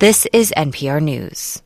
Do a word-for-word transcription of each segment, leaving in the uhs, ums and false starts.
This is N P R News.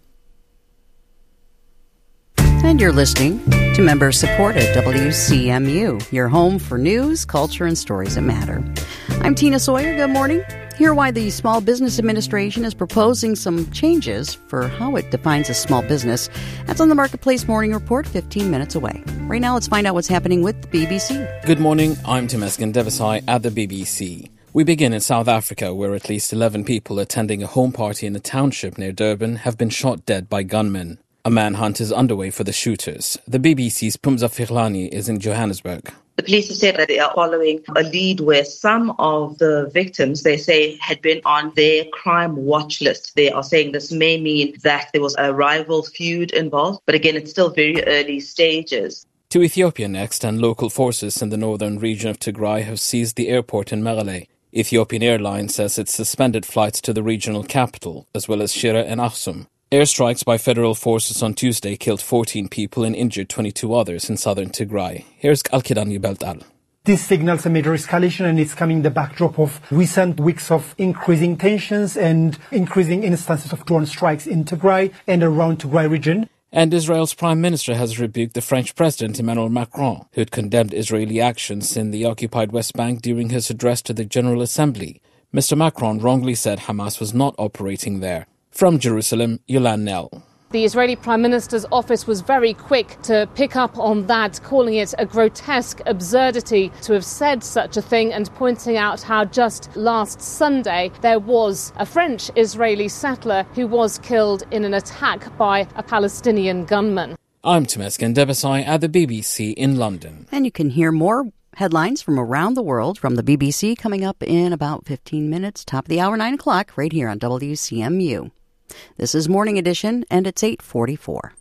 And you're listening to member-supported W C M U, your home for news, culture, and stories that matter. I'm Tina Sawyer. Good morning. Hear why the Small Business Administration is proposing some changes for how it defines a small business. That's on the Marketplace Morning Report, fifteen minutes away. Right now, let's find out what's happening with the B B C. Good morning. I'm Temesgen Devasai at the B B C. We begin in South Africa, where at least eleven people attending a home party in a township near Durban have been shot dead by gunmen. A manhunt is underway for the shooters. The B B C's Pumza Firlani is in Johannesburg. The police have said that they are following a lead where some of the victims, they say, had been on their crime watch list. They are saying this may mean that there was a rival feud involved, but again, it's still very early stages. To Ethiopia next, and local forces in the northern region of Tigray have seized the airport in Mekelle. Ethiopian Airlines says it suspended flights to the regional capital, as well as Shire and Aksum. Airstrikes by federal forces on Tuesday killed fourteen people and injured twenty-two others in southern Tigray. Here's Alkidan Yubeltal. This signals a major escalation, and it's coming in the backdrop of recent weeks of increasing tensions and increasing instances of drone strikes in Tigray and around Tigray region. And Israel's prime minister has rebuked the French president Emmanuel Macron, who had condemned Israeli actions in the occupied West Bank during his address to the General Assembly. Mister Macron wrongly said Hamas was not operating there. From Jerusalem, Yolan Nell. The Israeli Prime Minister's office was very quick to pick up on that, calling it a grotesque absurdity to have said such a thing, and pointing out how just last Sunday there was a French-Israeli settler who was killed in an attack by a Palestinian gunman. I'm Temesgen Devasai at the B B C in London. And you can hear more headlines from around the world from the B B C coming up in about fifteen minutes. Top of the hour, nine o'clock, right here on W C M U. This is Morning Edition, and it's eight forty-four.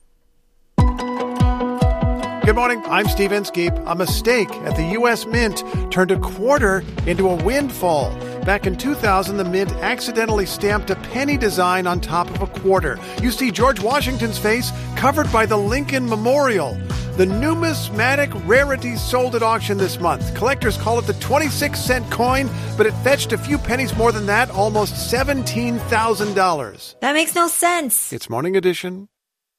Good morning. I'm Steve Inskeep. A mistake at the U S Mint turned a quarter into a windfall. Back in two thousand, the Mint accidentally stamped a penny design on top of a quarter. You see George Washington's face covered by the Lincoln Memorial. The numismatic rarity sold at auction this month. Collectors call it the twenty-six cent coin, but it fetched a few pennies more than that, almost seventeen thousand dollars. That makes no sense. It's Morning Edition.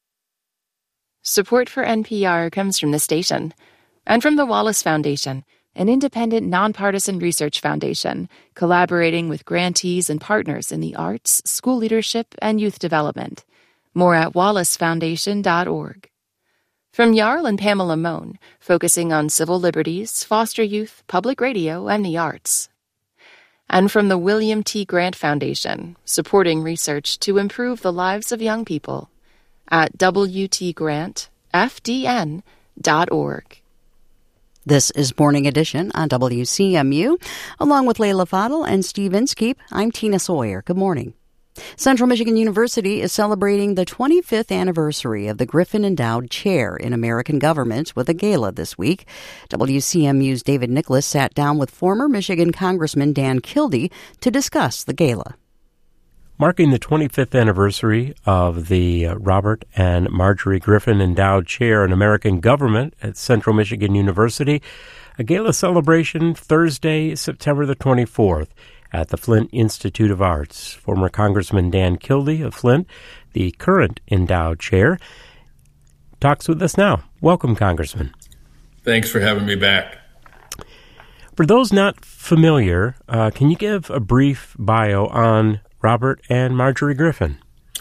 Support for N P R comes from the station and from the Wallace Foundation, an independent, nonpartisan research foundation collaborating with grantees and partners in the arts, school leadership, and youth development. More at wallace foundation dot org. From Jarl and Pamela Mohn, focusing on civil liberties, foster youth, public radio, and the arts. And from the William T. Grant Foundation, supporting research to improve the lives of young people, at w t grant f d n dot org. This is Morning Edition on W C M U. Along with Leila Fadel and Steve Inskeep, I'm Tina Sawyer. Good morning. Central Michigan University is celebrating the twenty-fifth anniversary of the Griffin Endowed Chair in American Government with a gala this week. W C M U's David Nicholas sat down with former Michigan Congressman Dan Kildee to discuss the gala. Marking the twenty-fifth anniversary of the uh, Robert and Marjorie Griffin Endowed Chair in American Government at Central Michigan University, a gala celebration Thursday, September the twenty-fourth at the Flint Institute of Arts. Former Congressman Dan Kildee of Flint, the current endowed chair, talks with us now. Welcome, Congressman. Thanks for having me back. For those not familiar, uh, can you give a brief bio on Robert and Marjorie Griffin?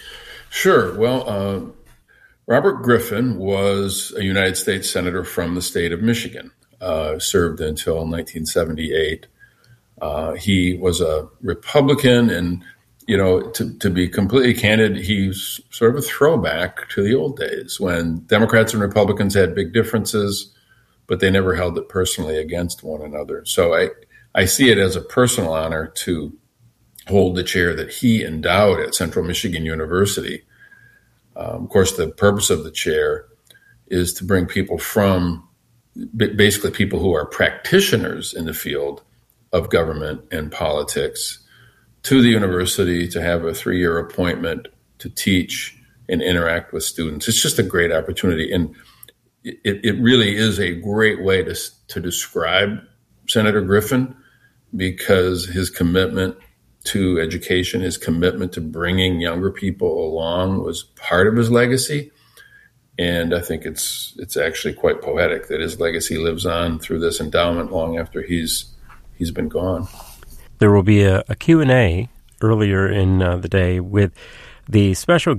Sure. Well, uh, Robert Griffin was a United States Senator from the state of Michigan, uh, served until nineteen seventy-eight. Uh, he was a Republican, and, you know, to, to be completely candid, he's sort of a throwback to the old days when Democrats and Republicans had big differences, but they never held it personally against one another. So I, I see it as a personal honor to hold the chair that he endowed at Central Michigan University. Um, of course, the purpose of the chair is to bring people from, basically people who are practitioners in the field of government and politics to the university to have a three-year appointment to teach and interact with students. It's just a great opportunity. And it, it really is a great way to, to describe Senator Griffin, because his commitment to education, his commitment to bringing younger people along was part of his legacy. And I think it's it's actually quite poetic that his legacy lives on through this endowment long after he's he's been gone. There will be a, a Q and A earlier in uh, the day with the special